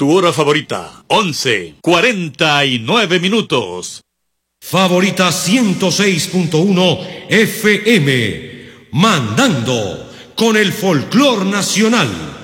Tu hora favorita, 11:49. Favorita 106.1 FM, mandando con el folclor nacional.